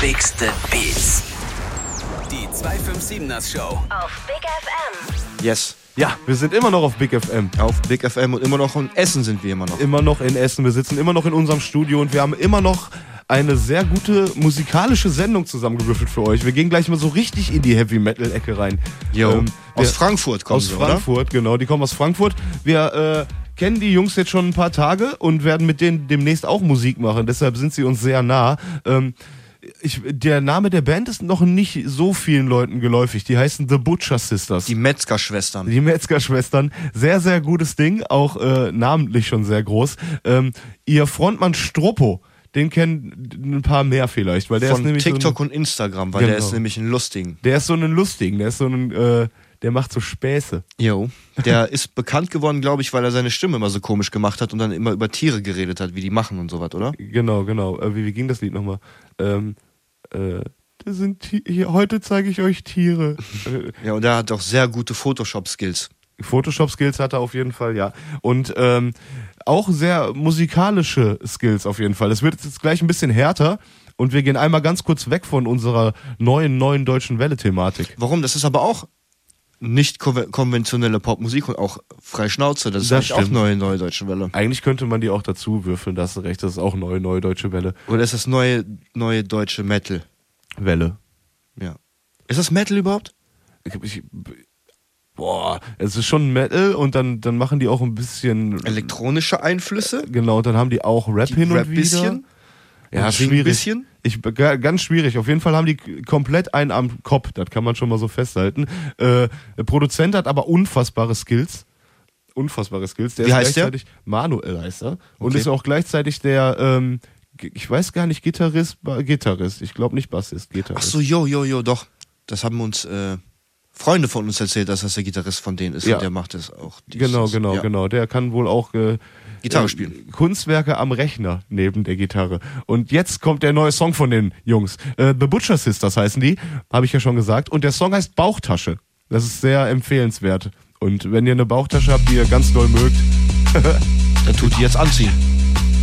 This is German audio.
bigste Beats. Die 257ers Show Auf Big FM. Yes. Ja, wir sind immer noch auf Big FM. Auf Big FM und immer noch in Essen sind wir immer noch. Immer noch in Essen. Wir sitzen immer noch in unserem Studio und wir haben immer noch eine sehr gute musikalische Sendung zusammengewürfelt für euch. Wir gehen gleich mal so richtig in die Heavy-Metal-Ecke rein. Aus Frankfurt kommen sie, Aus Frankfurt, oder? Genau, die kommen aus Frankfurt. Wir kennen die Jungs jetzt schon ein paar Tage und werden mit denen demnächst auch Musik machen. Deshalb sind sie uns sehr nah. Der Name der Band ist noch nicht so vielen Leuten geläufig. Die heißen The Butcher Sisters. Die Metzgerschwestern. Die Metzgerschwestern. Sehr, sehr gutes Ding. Auch namentlich schon sehr groß. Ihr Frontmann Stroppo, den kennen ein paar mehr vielleicht. Weil der von ist nämlich TikTok und Instagram, weil der ist nämlich ein Lustigen. Der ist so ein Lustigen. Der macht so Späße. Jo. Der ist bekannt geworden, glaube ich, weil er seine Stimme immer so komisch gemacht hat und dann immer über Tiere geredet hat, wie die machen und sowas, oder? Genau. Wie ging das Lied nochmal? Das sind heute zeige ich euch Tiere. Ja, und er hat auch sehr gute Photoshop-Skills. Photoshop-Skills hat er auf jeden Fall, ja. Und auch sehr musikalische Skills auf jeden Fall. Es wird jetzt gleich ein bisschen härter und wir gehen einmal ganz kurz weg von unserer neuen deutschen Welle-Thematik. Warum? Das ist aber auch nicht konventionelle Popmusik und auch frei Schnauze. Das ist auch neue deutsche Welle. Eigentlich könnte man die auch dazu würfeln, da hast du recht, das ist auch neue deutsche Welle. Oder ist das neue deutsche Metal? Welle. Ja. Ist das Metal überhaupt? Es ist schon Metal und dann machen die auch ein bisschen elektronische Einflüsse. Genau, dann haben die auch Rap hin und wieder. Bisschen. Ja, schwierig. Ganz schwierig. Auf jeden Fall haben die komplett einen am Kopf, das kann man schon mal so festhalten. Der Produzent hat aber unfassbare Skills. Der Wie heißt der? Manuel heißt er. Und ist auch gleichzeitig der, ich weiß gar nicht, Gitarrist. Ich glaube nicht Bassist, Gitarrist. Ach so, jo, doch. Das haben uns Freunde von uns erzählt, dass das der Gitarrist von denen ist. Ja. Und der macht das auch. Genau. Der kann wohl auch Gitarre spielen. Kunstwerke am Rechner neben der Gitarre. Und jetzt kommt der neue Song von den Jungs. The Butcher Sisters heißen die, habe ich ja schon gesagt. Und der Song heißt Bauchtasche. Das ist sehr empfehlenswert. Und wenn ihr eine Bauchtasche habt, die ihr ganz doll mögt, dann tut die jetzt anziehen.